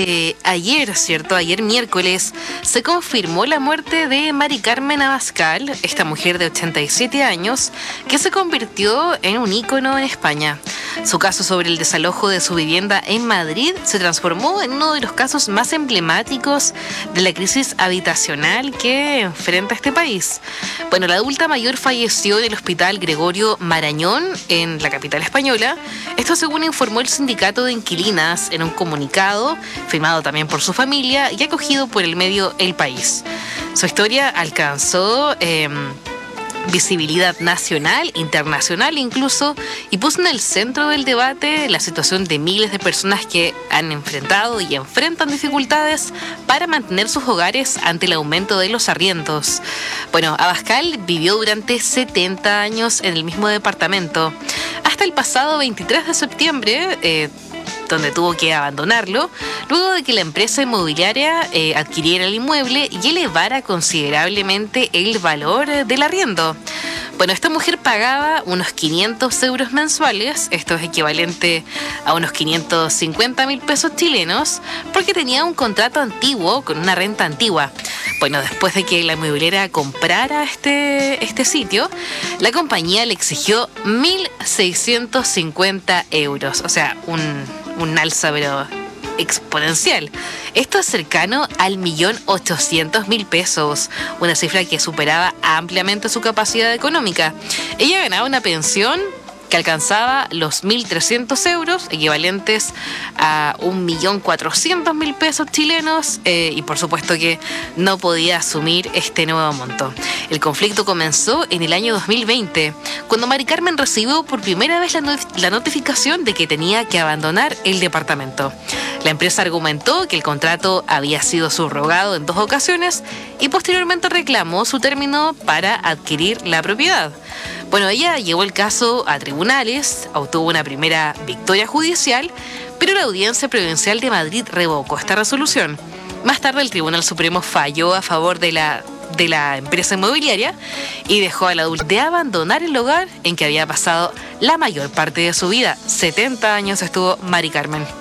Ayer, ¿cierto? Ayer miércoles se confirmó la muerte de Mari Carmen Abascal, esta mujer de 87 años, que se convirtió en un ícono en España. Su caso sobre el desalojo de su vivienda en Madrid se transformó en uno de los casos más emblemáticos de la crisis habitacional que enfrenta este país. Bueno, la adulta mayor falleció en el Hospital Gregorio Marañón, en la capital española. Esto según informó el sindicato de inquilinas en un comunicado, firmado también por su familia y acogido por el medio El País. Su historia alcanzó visibilidad nacional, internacional incluso, y puso en el centro del debate la situación de miles de personas que han enfrentado y enfrentan dificultades para mantener sus hogares ante el aumento de los arriendos. Bueno, Abascal vivió durante 70 años en el mismo departamento, hasta el pasado 23 de septiembre, donde tuvo que abandonarlo, luego de que la empresa inmobiliaria adquiriera el inmueble y elevara considerablemente el valor del arriendo. Bueno, esta mujer pagaba unos 500 euros mensuales, esto es equivalente a unos 550.000 pesos chilenos, porque tenía un contrato antiguo con una renta antigua. Bueno, después de que la inmobiliaria comprara este sitio, la compañía le exigió 1.650 euros, o sea, un alza pero exponencial. Esto es cercano al 1.800.000 pesos, una cifra que superaba ampliamente su capacidad económica. Ella ganaba una pensión que alcanzaba los 1.300 euros, equivalentes a 1.400.000 pesos chilenos, y por supuesto que no podía asumir este nuevo monto. El conflicto comenzó en el año 2020, cuando Mari Carmen recibió por primera vez la notificación de que tenía que abandonar el departamento. La empresa argumentó que el contrato había sido subrogado en 2 ocasiones y posteriormente reclamó su término para adquirir la propiedad. Bueno, ella llevó el caso a tribunales, obtuvo una primera victoria judicial, pero la Audiencia Provincial de Madrid revocó esta resolución. Más tarde, el Tribunal Supremo falló a favor de la empresa inmobiliaria y dejó al adulto de abandonar el hogar en que había pasado la mayor parte de su vida. 70 años estuvo Mari Carmen.